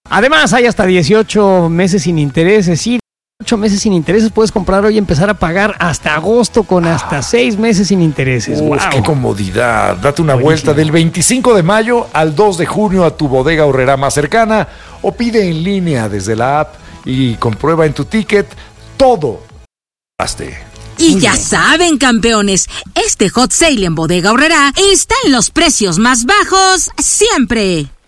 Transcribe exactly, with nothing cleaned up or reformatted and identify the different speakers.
Speaker 1: Además, hay hasta dieciocho meses sin intereses. Sí, ocho meses sin intereses puedes comprar hoy y empezar a pagar hasta agosto con hasta seis meses sin intereses.
Speaker 2: Uf,
Speaker 1: ¡Wow!
Speaker 2: ¡Qué comodidad! Date una
Speaker 1: Buenísimo.
Speaker 2: vuelta del veinticinco de mayo al dos de junio a tu bodega horrera más cercana o pide en línea desde la app y comprueba en tu ticket todo.
Speaker 3: Y ya saben, campeones, este hot sale en Bodega Aurrerá está en los precios más bajos siempre.